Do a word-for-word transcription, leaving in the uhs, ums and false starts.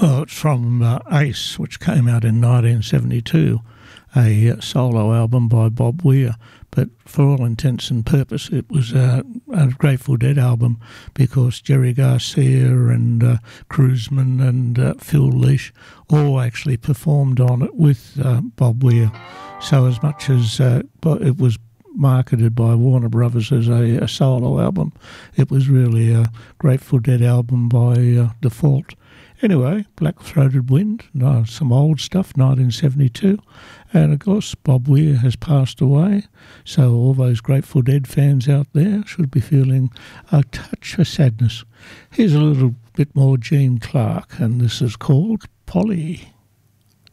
Well, it's from uh, Ace, which came out in nineteen seventy-two, a uh, solo album by Bob Weir. But for all intents and purpose, it was uh, a Grateful Dead album because Jerry Garcia and uh, Cruiseman and uh, Phil Lesh all actually performed on it with uh, Bob Weir. So as much as uh, it was marketed by Warner Brothers as a, a solo album, it was really a Grateful Dead album by uh, default. Anyway, Black Throated Wind, no, some old stuff, nineteen seventy-two. And of course, Bob Weir has passed away. So all those Grateful Dead fans out there should be feeling a touch of sadness. Here's a little bit more Gene Clark, and this is called Polly.